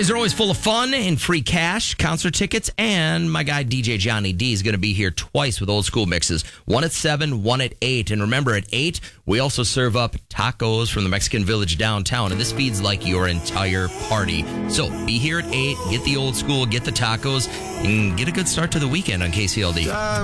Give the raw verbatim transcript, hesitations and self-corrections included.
Fridays are always full of fun and free cash, concert tickets, and my guy D J Johnny D is going to be here twice with old school mixes. One at seven, one at eight. And remember, at eight, we also serve up tacos from the Mexican Village downtown, and this feeds like your entire party. So be here at eight, get the old school, get the tacos, and get a good start to the weekend on K C L D.